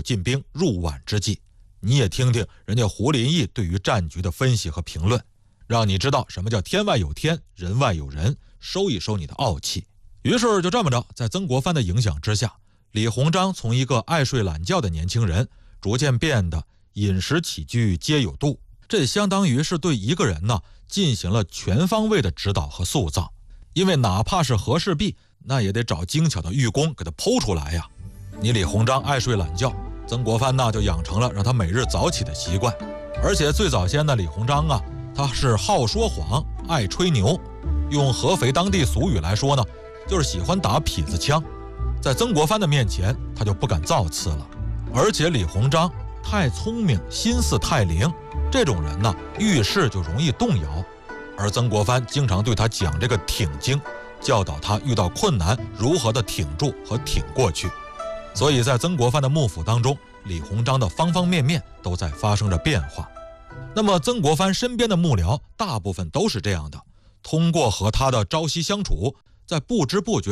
进兵入皖之计。你也听听人家胡林翼对于战局的分析和评论，让你知道什么叫天外有天，人外有人，收一收你的傲气。于是就这么着，在曾国藩的影响之下，李鸿章从一个爱睡懒觉的年轻人，逐渐变得饮食起居皆有度。这相当于是对一个人呢进行了全方位的指导和塑造。因为哪怕是和氏璧，那也得找精巧的玉工给他剖出来呀。你李鸿章爱睡懒觉，曾国藩呢就养成了让他每日早起的习惯。而且最早先的李鸿章啊，他是好说谎，爱吹牛，用合肥当地俗语来说呢，就是喜欢打痞子枪。在曾国藩的面前，他就不敢造次了。而且李鸿章太聪明，心思太灵，这种人呢，遇事就容易动摇。而曾国藩经常对他讲这个挺经，教导他遇到困难如何的挺住和挺过去。所以在曾国藩的幕府当中，李鸿章的方方面面都在发生着变化。那么曾国藩身边的幕僚大部分都是这样的，通过和他的朝夕相处，在不知不觉